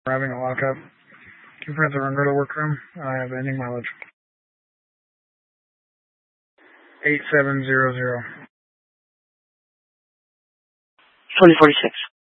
Arriving at lockup. Confirm the Rangerdo workroom. I have ending mileage. 8700. 2046.